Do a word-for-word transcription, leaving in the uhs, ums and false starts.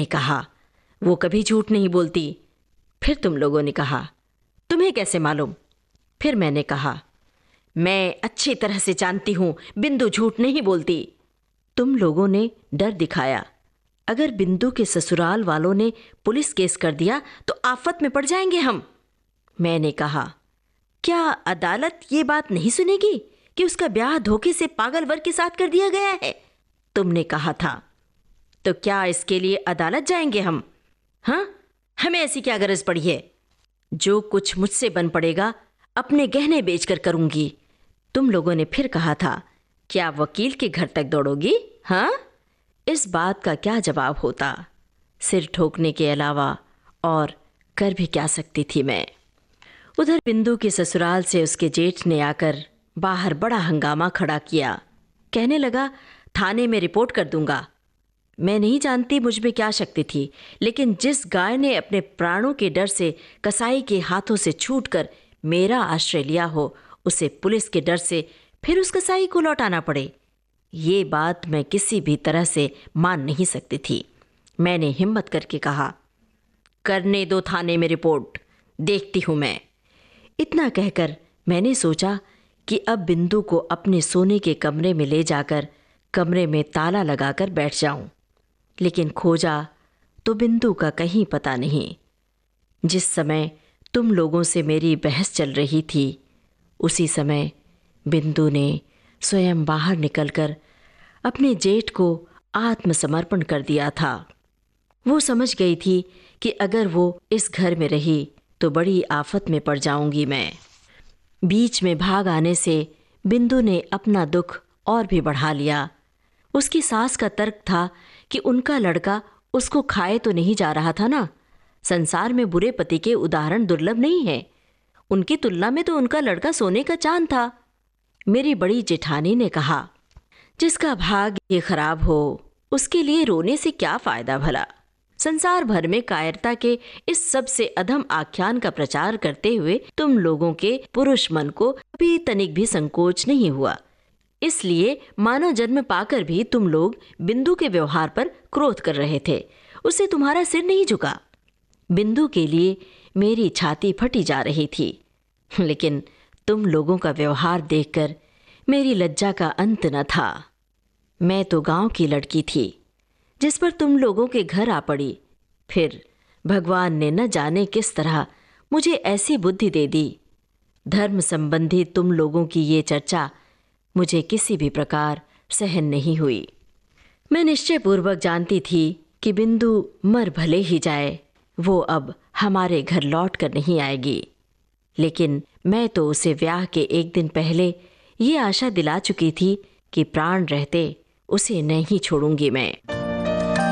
कहा, वो कभी झूठ नहीं बोलती। फिर तुम लोगों ने कहा, तुम्हें कैसे मालूम? फिर मैंने कहा, मैं अच्छी तरह से जानती हूं बिंदु झूठ नहीं बोलती। तुम लोगों ने डर दिखाया। अगर बिंदु के ससुराल वालों ने पुलिस केस कर दिया तो आफत में पड़ जाएंगे हम। मैंने कहा, क्या अदालत ये बात नहीं सुनेगी कि उसका ब्याह धोखे से पागल वर्ग के साथ कर दिया गया है? तुमने कहा था। तो क्या इसके लिए अदालत जाएंगे हम? हाँ, हमें ऐसी क्या गरज पड़ी है? जो कुछ मुझसे बन पड़ेगा अपने गहने बेचकर करूंगी। तुम लोगों ने फिर कहा था, क्या वकील के घर तक दौड़ोगी? हाँ, इस बात का क्या जवाब होता? सिर ठोकने के अलावा और कर भी क्या सकती थी मैं। उधर बिंदु के ससुराल से उसके जेठ ने आकर बाहर बड़ा हंगामा खड़ा किया। कहने लगा, थाने में रिपोर्ट कर दूंगा। मैं नहीं जानती मुझ में क्या शक्ति थी, लेकिन जिस गाय ने अपने प्राणों के डर से कसाई के हाथों से छूटकर मेरा आश्रय लिया हो, उसे पुलिस के डर से फिर उस कसाई को लौटाना पड़े, ये बात मैं किसी भी तरह से मान नहीं सकती थी। मैंने हिम्मत करके कहा, करने दो थाने में रिपोर्ट, देखती हूं मैं। इतना कहकर मैंने सोचा कि अब बिंदु को अपने सोने के कमरे में ले जाकर कमरे में ताला लगाकर बैठ जाऊं। लेकिन खोजा तो बिंदु का कहीं पता नहीं। जिस समय तुम लोगों से मेरी बहस चल रही थी, उसी समय बिंदु ने स्वयं बाहर निकलकर अपने जेठ को आत्मसमर्पण कर दिया था। वो समझ गई थी कि अगर वो इस घर में रही तो बड़ी आफत में पड़ जाऊंगी मैं। बीच में भाग आने से बिंदु ने अपना दुख और भी बढ़ा लिया। उसकी सास का तर्क था कि उनका लड़का उसको खाए तो नहीं जा रहा था ना। संसार में बुरे पति के उदाहरण दुर्लभ नहीं है। उनकी तुलना में तो उनका लड़का सोने का चांद था। मेरी बड़ी जेठानी ने कहा, जिसका भाग्य खराब हो उसके लिए रोने से क्या फायदा भला। संसार भर में कायरता के इस सबसे अधम आख्यान का प्रचार करते हुए तुम लोगों के पुरुष मन को अभी तनिक भी संकोच नहीं हुआ। इसलिए मानव जन्म पाकर भी तुम लोग बिंदु के व्यवहार पर क्रोध कर रहे थे। उसे तुम्हारा सिर नहीं झुका। बिंदु के लिए मेरी छाती फटी जा रही थी, लेकिन तुम लोगों का व्यवहार देखकर मेरी लज्जा का अंत न था। मैं तो गांव की लड़की थी जिस पर तुम लोगों के घर आ पड़ी। फिर भगवान ने न जाने किस तरह मुझे ऐसी बुद्धि दे दी। धर्म संबंधी तुम लोगों की ये चर्चा मुझे किसी भी प्रकार सहन नहीं हुई। मैं निश्चय पूर्वक जानती थी कि बिंदु मर भले ही जाए, वो अब हमारे घर लौट कर नहीं आएगी। लेकिन मैं तो उसे ब्याह के एक दिन पहले ये आशा दिला चुकी थी कि प्राण रहते उसे नहीं छोड़ूंगी मैं।